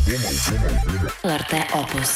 LRT Opus.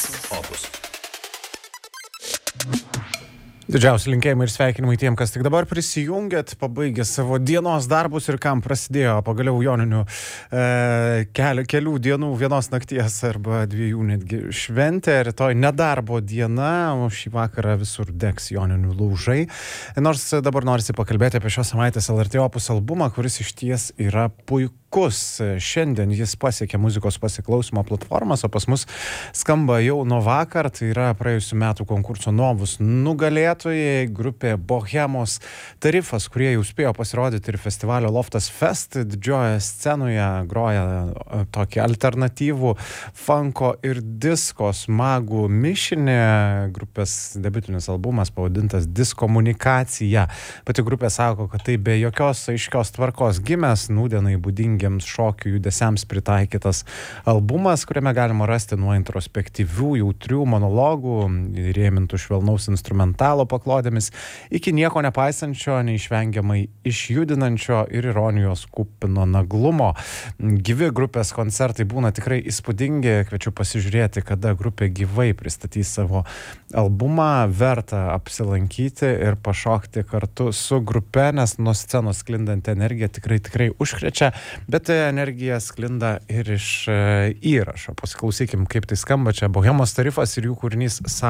Didžiausi linkėjimai ir sveikinimai tiem, kas tik dabar prisijungėt, pabaigė savo dienos darbus ir kam prasidėjo pagaliau joninių kelių dienų, vienos nakties arba dviejų netgi šventė. Rytoj nedarbo diena, o šį vakarą visur degs joninių laužai. Nors dabar norisi pakalbėti apie šios savaitės LRT Opus albumą, kuris išties yra puikus. Šiandien jis pasiekė muzikos pasiklausimo platformas, o pas mus skamba jau nuo vakar. Tai yra praėjusių metų konkurso Novus nugalėtojai, grupė Bohemos Tarifas, kurie jau spėjo pasirodyti ir festivalio Loftas Fest didžiojoje scenoje, groja tokį alternatyvų funko ir disko smagų mišinį. Grupės debiutinis albumas pavadintas Diskomunikacija. Pati grupė sako, kad tai be jokios aiškios tvarkos gimęs, nūdienai būdingiams šokių judesiams pritaikytas albumas, kuriame galima rasti nuo introspektyvių, jautrių monologų, rėmintų švelnaus instrumentalo paklodėmis, iki nieko nepaisančio, neišvengiamai išjudinančio ir ironijos kupino naglumo. Gyvi grupės koncertai būna tikrai įspūdingi, kviečiu pasižiūrėti, kada grupė gyvai pristatys savo albumą, verta apsilankyti ir pašokti kartu su grupe, nes nuo scenos sklindanti energija tikrai užkrečia, bet energija sklinda ir iš įrašo. Pasiklausykim, kaip tai skamba čia Bohemos Tarifas ir jų kūrinys